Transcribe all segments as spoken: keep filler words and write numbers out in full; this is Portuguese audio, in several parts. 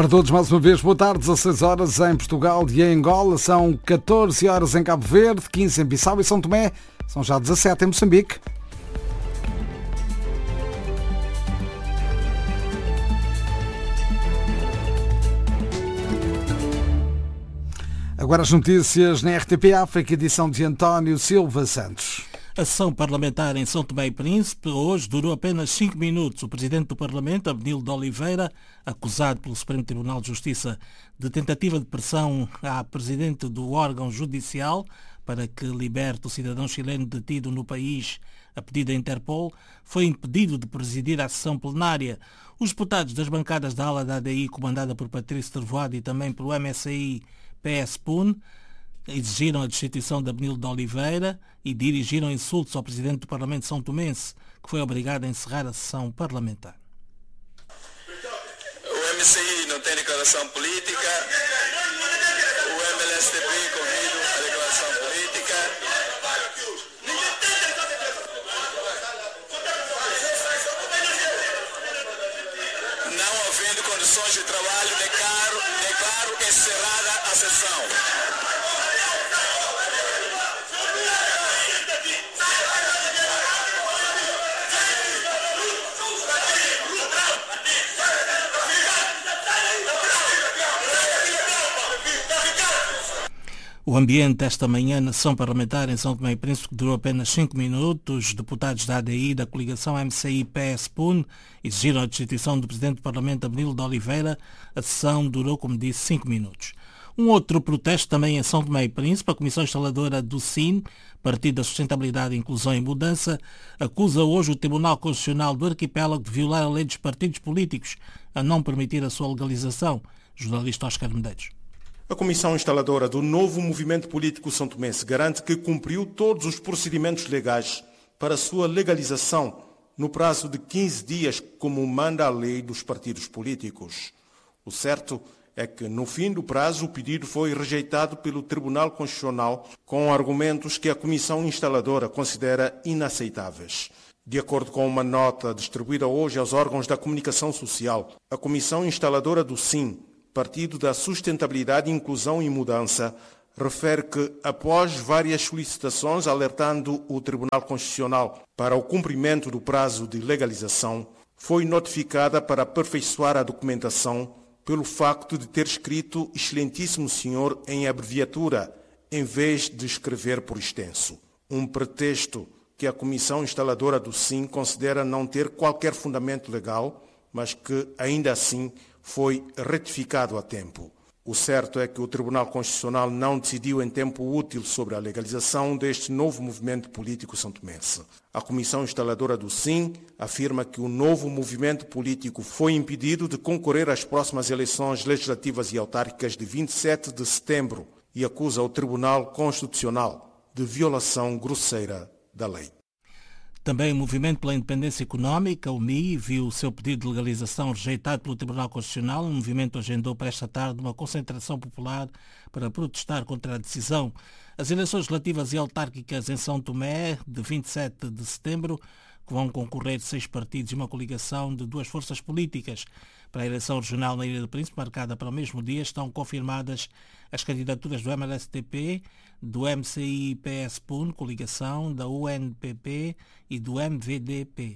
Para todos, mais uma vez, boa tarde. dezasseis horas em Portugal e em Angola. São catorze horas em Cabo Verde, quinze em Bissau e São Tomé. São já dezassete em Moçambique. Agora as notícias na R T P África, edição de António Silva Santos. A sessão parlamentar em São Tomé e Príncipe hoje durou apenas cinco minutos. O presidente do Parlamento, Abenildo de Oliveira, acusado pelo Supremo Tribunal de Justiça de tentativa de pressão à presidente do órgão judicial para que liberte o cidadão chileno detido no país a pedido da Interpol, foi impedido de presidir a sessão plenária. Os deputados das bancadas da ala da A D I, comandada por Patrício Trevoado, e também pelo M S I P S P U N, exigiram a destituição de Abenildo de Oliveira e dirigiram insultos ao presidente do Parlamento São Tomense, que foi obrigado a encerrar a sessão parlamentar. O M S I não tem declaração política, o M L S T P convido a declaração política. Não havendo condições de trabalho, declaro, declaro encerrada a sessão. O ambiente esta manhã na sessão parlamentar em São Tomé e Príncipe, que durou apenas cinco minutos, deputados da A D I da coligação M C I P S P U N exigiram a destituição do presidente do Parlamento, Abenildo de Oliveira. A sessão durou, como disse, cinco minutos. Um outro protesto também em São Tomé e Príncipe. A Comissão Instaladora do S I N, Partido da Sustentabilidade, Inclusão e Mudança, acusa hoje o Tribunal Constitucional do Arquipélago de violar a lei dos partidos políticos, a não permitir a sua legalização. Jornalista Oscar Medeiros. A Comissão Instaladora do novo movimento político são tomense garante que cumpriu todos os procedimentos legais para sua legalização no prazo de quinze dias, como manda a lei dos partidos políticos. O certo é que, no fim do prazo, o pedido foi rejeitado pelo Tribunal Constitucional com argumentos que a Comissão Instaladora considera inaceitáveis. De acordo com uma nota distribuída hoje aos órgãos da comunicação social, a Comissão Instaladora do S I N, Partido da Sustentabilidade, Inclusão e Mudança, refere que, após várias solicitações alertando o Tribunal Constitucional para o cumprimento do prazo de legalização, foi notificada para aperfeiçoar a documentação pelo facto de ter escrito Excelentíssimo Senhor em abreviatura, em vez de escrever por extenso. Um pretexto que a Comissão Instaladora do S I N considera não ter qualquer fundamento legal, mas que, ainda assim, foi retificado a tempo. O certo é que o Tribunal Constitucional não decidiu em tempo útil sobre a legalização deste novo movimento político santomense. A Comissão Instaladora do S I N afirma que o novo movimento político foi impedido de concorrer às próximas eleições legislativas e autárquicas de vinte e sete de setembro e acusa o Tribunal Constitucional de violação grosseira da lei. Também o Movimento pela Independência Económica, o M I, viu o seu pedido de legalização rejeitado pelo Tribunal Constitucional. O movimento agendou para esta tarde uma concentração popular para protestar contra a decisão. As eleições relativas e autárquicas em São Tomé, de vinte e sete de setembro, que vão concorrer seis partidos e uma coligação de duas forças políticas. Para a eleição regional na Ilha do Príncipe, marcada para o mesmo dia, estão confirmadas as candidaturas do M L S T P, do M C I P S P U N, coligação, da U N P P e do M V D P.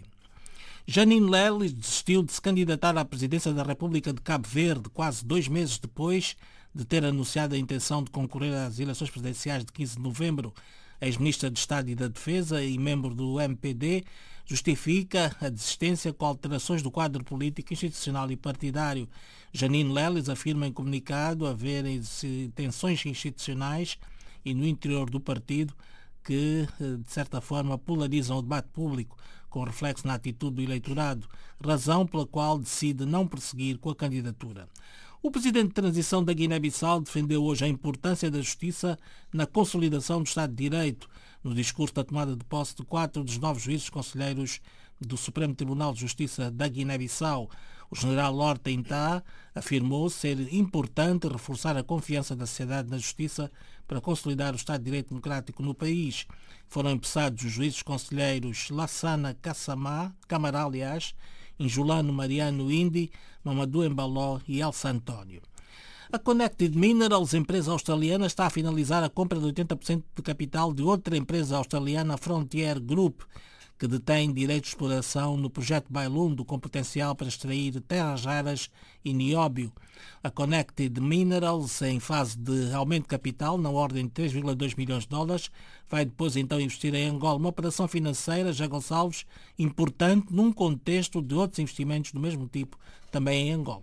Janine Lelis desistiu de se candidatar à presidência da República de Cabo Verde quase dois meses depois de ter anunciado a intenção de concorrer às eleições presidenciais de quinze de novembro. A ex-ministra de Estado e da Defesa e membro do M P D justifica a desistência com alterações do quadro político, institucional e partidário. Janine Lelis afirma em comunicado haver tensões institucionais e no interior do partido que, de certa forma, polarizam o debate público, com reflexo na atitude do eleitorado, razão pela qual decide não prosseguir com a candidatura. O presidente de transição da Guiné-Bissau defendeu hoje a importância da justiça na consolidação do Estado de Direito, no discurso da tomada de posse de quatro dos novos juízes conselheiros do Supremo Tribunal de Justiça da Guiné-Bissau. O general Horta Intá afirmou ser importante reforçar a confiança da sociedade na justiça para consolidar o Estado de Direito democrático no país. Foram empossados os juízes conselheiros Lassana Kassamá, Camará, aliás, Injulano Mariano Indi, Mamadou Embaló e Elsa António. A Connected Minerals, empresa australiana, está a finalizar a compra de oitenta por cento de capital de outra empresa australiana, Frontier Group, que detém direitos de exploração no projeto Bailundo, com potencial para extrair terras raras e nióbio. A Connected Minerals, em fase de aumento de capital, na ordem de três vírgula dois milhões de dólares, vai depois então investir em Angola. Uma operação financeira, já Gonçalves, importante num contexto de outros investimentos do mesmo tipo, também em Angola.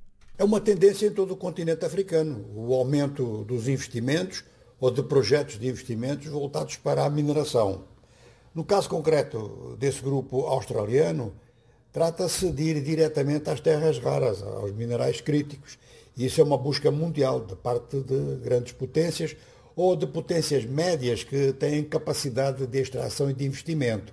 É uma tendência em todo o continente africano, o aumento dos investimentos ou de projetos de investimentos voltados para a mineração. No caso concreto desse grupo australiano, trata-se de ir diretamente às terras raras, aos minerais críticos. E isso é uma busca mundial de parte de grandes potências ou de potências médias que têm capacidade de extração e de investimento.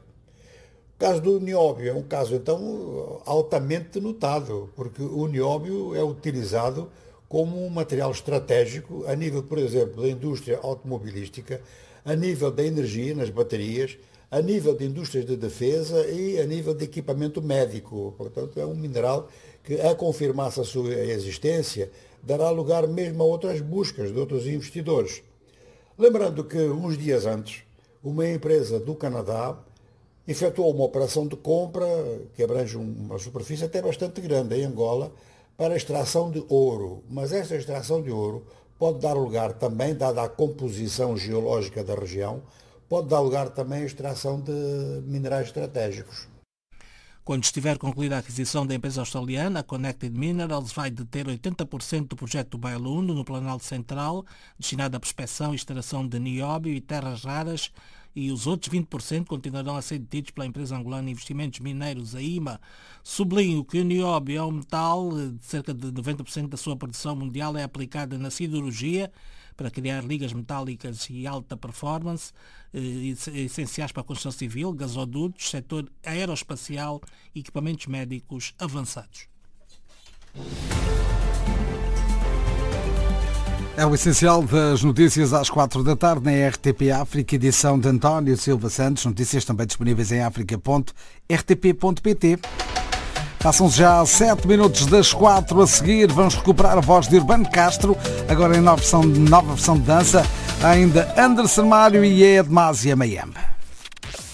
O caso do nióbio é um caso, então, altamente notável, porque o nióbio é utilizado como um material estratégico a nível, por exemplo, da indústria automobilística, a nível da energia nas baterias, a nível de indústrias de defesa e a nível de equipamento médico. Portanto, é um mineral que, a confirmar-se a sua existência, dará lugar mesmo a outras buscas de outros investidores. Lembrando que, uns dias antes, uma empresa do Canadá efetuou uma operação de compra que abrange uma superfície até bastante grande em Angola para a extração de ouro. Mas esta extração de ouro pode dar lugar também, dada a composição geológica da região, pode dar lugar também à extração de minerais estratégicos. Quando estiver concluída a aquisição da empresa australiana, a Connected Minerals vai deter oitenta por cento do projeto do Bailundo, no Planalto Central, destinado à prospecção e extração de nióbio e terras raras, e os outros vinte por cento continuarão a ser detidos pela empresa angolana de investimentos mineiros, a I M A. Sublinho que o nióbio é um metal, de cerca de noventa por cento da sua produção mundial é aplicada na siderurgia, para criar ligas metálicas e alta performance, essenciais para a construção civil, gasodutos, setor aeroespacial e equipamentos médicos avançados. É o essencial das notícias às quatro da tarde na R T P África, edição de António Silva Santos. Notícias também disponíveis em africa ponto r t p ponto p t. Passam-se já sete minutos das quatro. A seguir vamos recuperar a voz de Urbano Castro, agora em nova versão, nova versão de dança, ainda Anderson Mário e Ed Mazia Mayamba.